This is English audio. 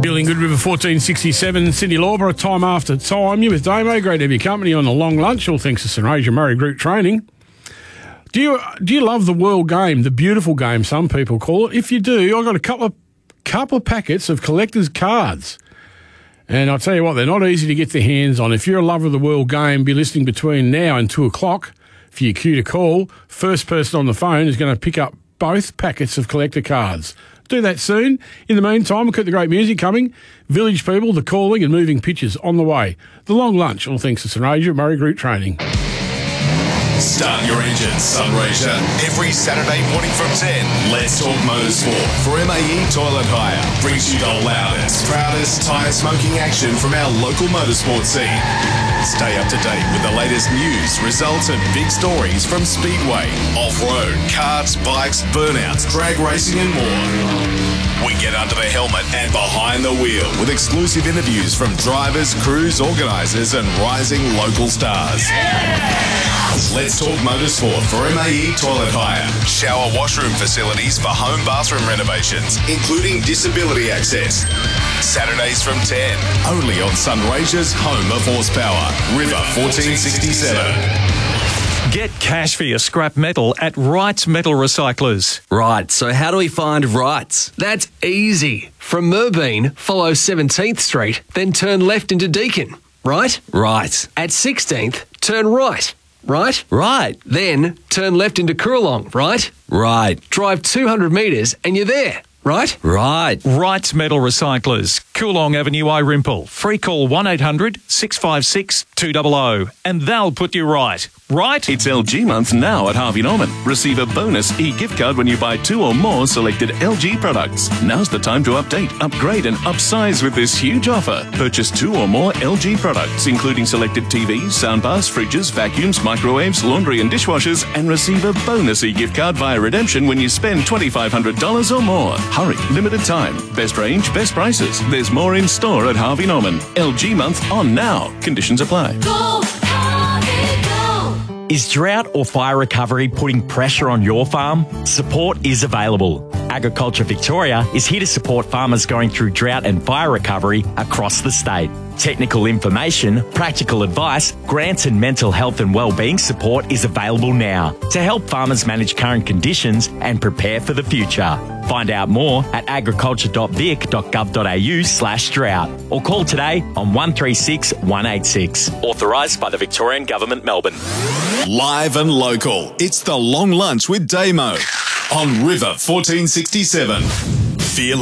Feeling good, River 1467, Cindy Lauber, time after time. You with Damo, great to have your company on the long lunch. All thanks to St. Asia Murray Group Training. Do you love the world game, the beautiful game, some people call it? If you do, I've got a couple of packets of collector's cards. And I'll tell you what, they're not easy to get their hands on. If you're a lover of the world game, be listening between now and 2 o'clock for your cue to call. First person on the phone is going to pick up both packets of collector cards. Do that soon. In the meantime, we'll keep the great music coming. Village people, the calling and moving pictures on the way. The long lunch, all thanks to St. Asia Murray Group Training. Start your engines, Sunraysia. Every Saturday morning from 10, Let's Talk Motorsport for MAE Toilet Hire. Brings you the loudest, proudest tyre smoking action from our local motorsport scene. Stay up to date with the latest news, results and big stories from Speedway, off-road, karts, bikes, burnouts, drag racing and more. We get under the helmet and behind the wheel with exclusive interviews from drivers, crews, organisers and rising local stars. Let's Talk Motorsport for MAE Toilet Hire. Shower washroom facilities for home bathroom renovations, including disability access. Saturdays from 10, only on Sunraysia's home of horsepower, River 1467. Get cash for your scrap metal at Wrights Metal Recyclers. Right, so how do we find Wrights? That's easy. From Merbein, follow 17th Street, then turn left into Deakin. Right? Right. At 16th, turn right. Right? Right. Then turn left into Coorong. Right? Right. Drive 200 metres and you're there. Right? Right. Wrights Metal Recyclers, Coorong Avenue, Irimple. Free call 1800 656 200 and they'll put you right. Right? It's LG month now at Harvey Norman. Receive a bonus e-gift card when you buy 2 or more selected LG products. Now's the time to update, upgrade and upsize with this huge offer. Purchase 2 or more LG products, including selected TVs, soundbars, fridges, vacuums, microwaves, laundry and dishwashers, and receive a bonus e-gift card via redemption when you spend $2,500 or more. Hurry, limited time. Best range, best prices. There's more in store at Harvey Norman. LG month on now. Conditions apply. Go, Harvey, go. Is drought or fire recovery putting pressure on your farm? Support is available. Agriculture Victoria is here to support farmers going through drought and fire recovery across the state. Technical information, practical advice, grants and mental health and wellbeing support is available now to help farmers manage current conditions and prepare for the future. Find out more at agriculture.vic.gov.au/drought or call today on 136 186. Authorised by the Victorian Government, Melbourne. Live and local, it's the long lunch with Damo on River 1467. Feel